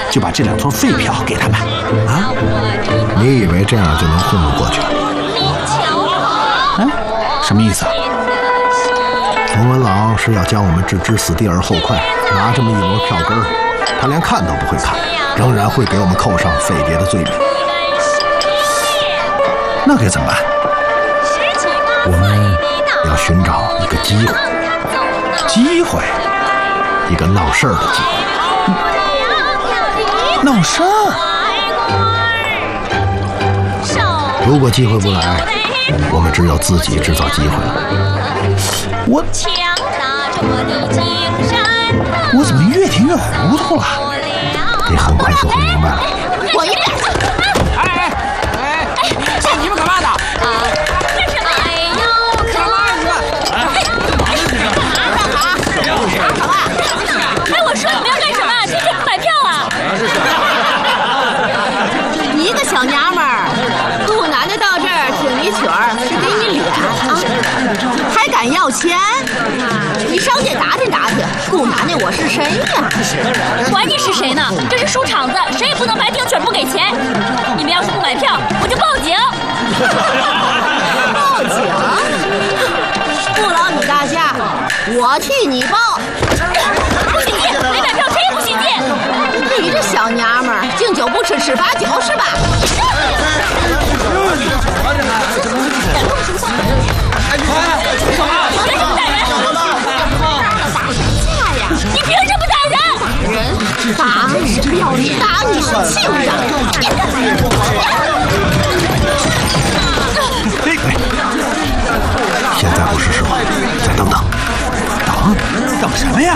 就把这2撮废票给他们。啊？ 你以为这样就能混得过去？ 嗯？什么意思啊？ 冯文老是要将我们置之死地而后快，拿这么一摞票根儿，他连看都不会看，仍然会给我们扣上匪谍的罪名。 那该怎么办？ 我们要寻找一个机会，一个闹事儿的机会。 闹事儿？ 如果机会不来，我们只有自己制造机会了。 我怎么越听越糊涂了？ 你很快就会明白了。 滚一边！ 哎，你们干嘛的？ 我说你们要干什么？天天不买票啊！ 一个小娘们儿，顾奶奶到这儿听你曲儿是给你脸啊，还敢要钱？你上街打听打听，顾奶奶我是谁呀？ 管你是谁呢？这是书场子，谁也不能白听曲儿不给钱。你们要是不买票，我就报警。 报警？不劳你大驾，我替你报。 不许进！没买票谁也不许进！ 你这小娘们儿，敬酒不吃吃罚酒是吧？ 你凭什么打人？ 打是不要脸，打你是亲的。 现在不是时候，再等等。 等什么呀？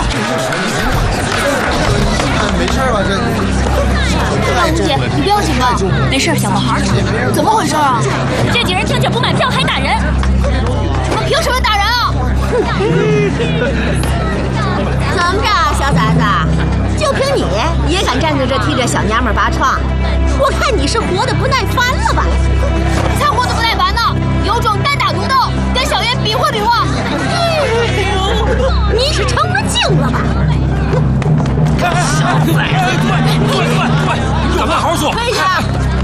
没事吧？ 大吴姐，你不要紧吧？没事，小毛孩。怎么回事啊？这几人听曲不买票还打人，你们凭什么打人啊？ 怎么着，小崽子？就凭你也敢站在这替这小娘们拔创？我看你是活得不耐烦了吧？ 才活得不耐烦呢！有种单打独斗，跟小袁比划比划。 你是成了精了吧？ 小崽子，快！你干嘛好好说？ 跪下！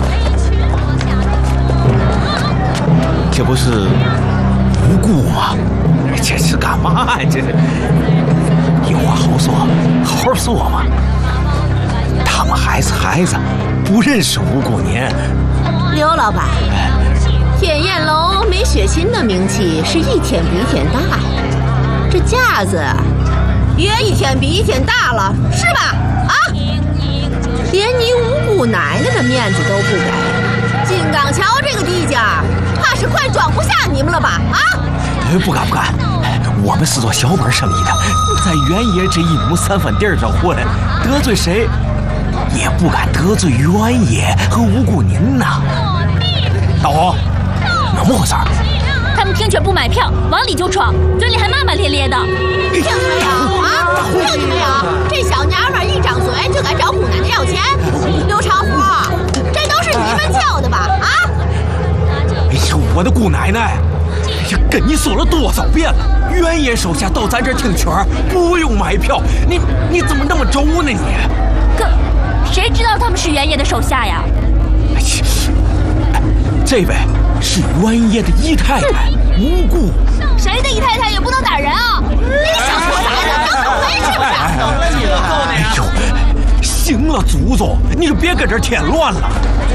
这不是无辜吗？这是干嘛呀？这是有话好说，好好说嘛。他们还是孩子，不认识无辜您。 刘老板，天燕楼梅雪琴的名气是一天比一天大呀，这架子也一天比一天大了，是吧？啊！连你五姑奶奶的面子都不给，金刚桥这个地价，怕是快装不下你们了吧？啊！ 不敢，我们是做小本生意的，在原野这一亩3分地儿上混，得罪谁也不敢得罪原野和无辜您呐。大伙，怎么回事？ 他们听曲不买票，往里就闯，嘴里还骂骂咧咧的。 听见没有啊？听见没有？这小娘们一张嘴就敢找姑奶奶要钱，刘长虎，这都是你们教的吧？啊！ 哎呦，我的姑奶奶！哎呀，跟你说了多少遍了，原野手下到咱这儿听曲儿不用买票，你怎么那么轴呢你？ 可谁知道他们是原野的手下呀？ 这位是原野的姨太太，无辜。 谁的姨太太也不能打人啊！ 你个小兔崽子，当倒霉是不是？ 哎呦，行了，祖宗，你就别跟这儿添乱了。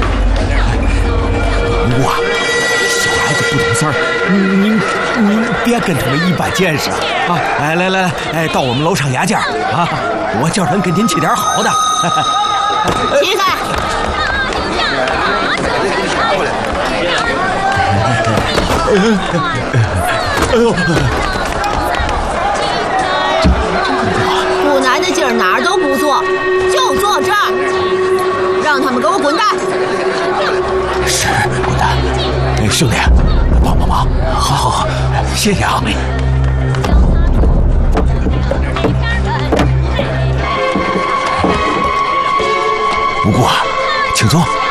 我小孩子不懂事儿，您别跟他们一般见识啊！来，到我们楼上牙尖啊！我叫人给您沏点好的。 起开！ 哎呦！ 姑奶奶今儿哪儿都不坐，就坐这儿，让他们给我滚蛋！ 是滚蛋！哎，兄弟，帮忙！好，谢谢啊！不过，请坐。